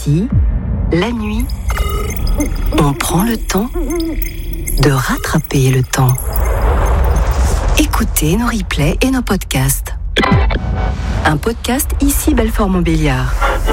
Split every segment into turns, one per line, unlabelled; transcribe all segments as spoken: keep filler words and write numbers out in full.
Ici, la nuit, on prend le temps de rattraper le temps. Écoutez nos replays et nos podcasts. Un podcast Ici Belfort-Montbéliard.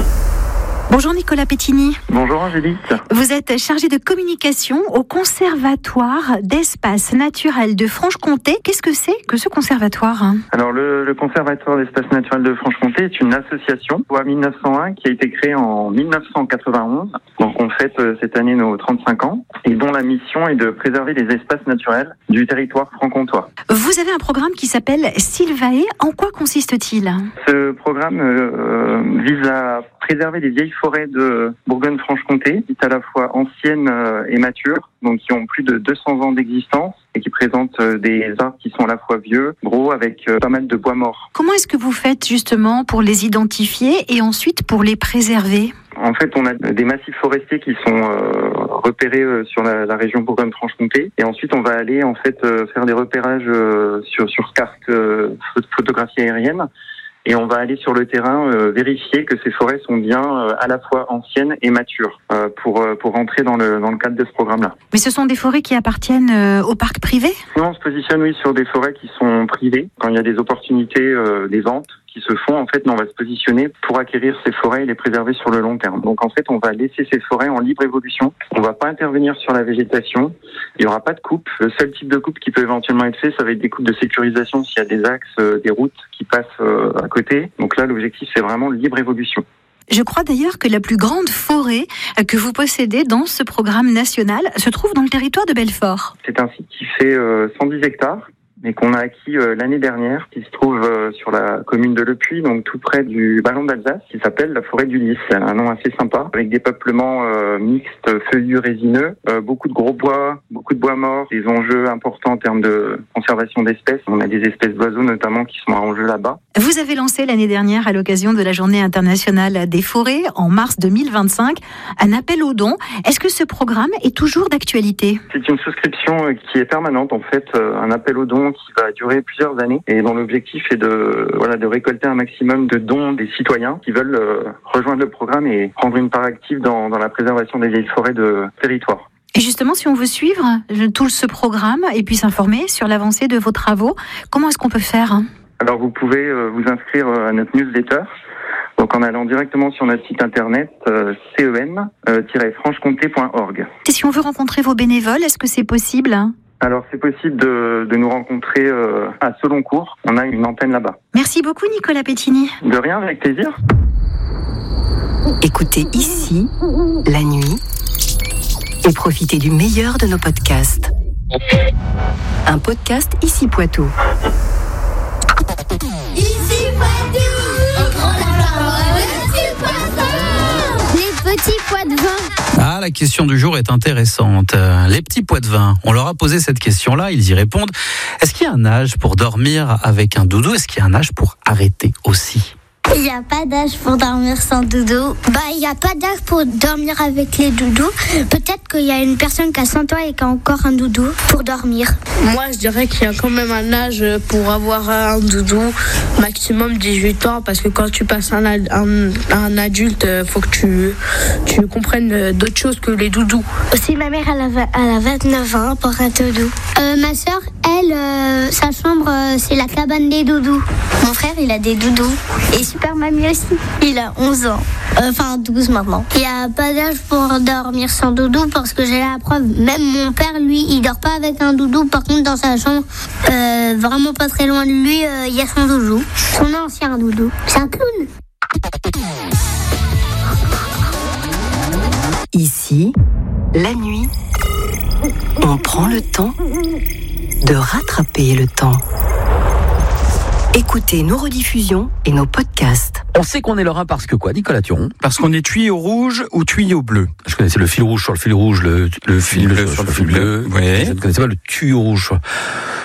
Bonjour Nicolas Pettini.
Bonjour Angélique.
Vous êtes chargé de communication au Conservatoire d'Espaces Naturels de Franche-Comté. Qu'est-ce que c'est que ce conservatoire ?
Alors le, le Conservatoire d'Espaces Naturels de Franche-Comté est une association loi mille neuf cent un qui a été créée en mille neuf cent quatre-vingt-onze. Donc on fête cette année nos trente-cinq ans et dont la mission est de préserver les espaces naturels du territoire franc-comtois.
Vous avez un programme qui s'appelle Sylvae. En quoi consiste-t-il ?
Ce programme euh, vise à préserver les vieilles forêts de Bourgogne-Franche-Comté, qui sont à la fois anciennes et matures, donc qui ont plus de deux cents ans d'existence et qui présentent des arbres qui sont à la fois vieux, gros, avec pas mal de bois morts.
Comment est-ce que vous faites justement pour les identifier et ensuite pour les préserver ?
En fait, on a des massifs forestiers qui sont euh, repérés euh, sur la, la région Bourgogne-Franche-Comté, et ensuite on va aller en fait euh, faire des repérages euh, sur sur carte euh, photographie aérienne. Et on va aller sur le terrain euh, vérifier que ces forêts sont bien euh, à la fois anciennes et matures euh, pour euh, pour rentrer dans le dans le cadre de ce programme-là.
Mais ce sont des forêts qui appartiennent euh, au parc privé ?
Nous, on se positionne oui sur des forêts qui sont privées. Quand il y a des opportunités, euh, des ventes qui se font, en fait, nous, on va se positionner pour acquérir ces forêts et les préserver sur le long terme. Donc en fait, on va laisser ces forêts en libre évolution. On va pas intervenir sur la végétation. Il y aura pas de coupe. Le seul type de coupe qui peut éventuellement être fait, ça va être des coupes de sécurisation s'il y a des axes, euh, des routes qui passent euh, à côté. Donc là, l'objectif, c'est vraiment libre évolution.
Je crois d'ailleurs que la plus grande forêt que vous possédez dans ce programme national se trouve dans le territoire de Belfort.
C'est un site qui fait euh, cent dix hectares. Et qu'on a acquis euh, l'année dernière, qui se trouve euh, sur la commune de Le Puy, donc tout près du Ballon d'Alsace, qui s'appelle la forêt du Lys. C'est un nom assez sympa, avec des peuplements euh, mixtes, feuillus, résineux, euh, beaucoup de gros bois, beaucoup de bois morts, des enjeux importants en termes de conservation d'espèces. On a des espèces d'oiseaux notamment qui sont en jeu là-bas.
Vous avez lancé l'année dernière, à l'occasion de la Journée internationale des forêts, en mars deux mille vingt-cinq, un appel aux dons. Est-ce que ce programme est toujours d'actualité ?
C'est une souscription qui est permanente, en fait, un appel aux dons qui va durer plusieurs années et dont l'objectif est de voilà de récolter un maximum de dons des citoyens qui veulent euh, rejoindre le programme et prendre une part active dans, dans la préservation des vieilles forêts de territoire.
Et justement, si on veut suivre tout ce programme et puis s'informer sur l'avancée de vos travaux, comment est-ce qu'on peut faire ?
Alors vous pouvez euh, vous inscrire à notre newsletter. Donc en allant directement sur notre site internet euh, cem tiret franche-comté point org.
Et si on veut rencontrer vos bénévoles, est-ce que c'est possible ?
Alors c'est possible de, de nous rencontrer euh, à Seloncourt. On a une antenne là-bas.
Merci beaucoup Nicolas Pettini.
De rien, avec plaisir.
Écoutez Ici, la nuit, et profitez du meilleur de nos podcasts. Un podcast Ici Poitou.
Ici Poitou, on prend la parole, Ici Poitou. Les petits pois de vin.
Ah, la question du jour est intéressante. Euh, les petits pois de vin, on leur a posé cette question-là, ils y répondent. Est-ce qu'il y a un âge pour dormir avec un doudou ? Est-ce qu'il y a un âge pour arrêter aussi ?
Il n'y a pas d'âge pour dormir sans doudou. Bah, il n'y a pas d'âge pour dormir avec les doudous. Peut-être qu'il y a une personne qui a cent ans et qui a encore un doudou pour dormir.
Moi, je dirais qu'il y a quand même un âge pour avoir un doudou, maximum dix-huit ans, parce que quand tu passes un, un, un adulte, il faut que tu, tu comprennes d'autres choses que les doudous.
Aussi, ma mère, elle a, elle a vingt-neuf ans pour un doudou. Euh, ma soeur, elle, euh, sa chambre, euh, c'est la cabane des doudous. Mon frère, il a des doudous. Et Super Mamie aussi. Il a onze ans. Enfin, douze maintenant. Il n'y a pas d'âge pour dormir sans doudou parce que j'ai la preuve. Même mon père, lui, il dort pas avec un doudou. Par contre, dans sa chambre, euh, vraiment pas très loin de lui, il euh, y a son doudou. Son ancien doudou. C'est un clown.
Ici, la nuit, on prend le temps de rattraper le temps. Écoutez nos rediffusions et nos podcasts.
On sait qu'on est lorrain parce que quoi, Nicolas Thuron ?
Parce qu'on est tuyau rouge ou tuyau bleu.
Je connaissais le fil rouge sur le fil rouge, le,
Le fil bleu sur le fil bleu.
bleu.
Ouais.
Je ne connaissais pas le tuyau rouge.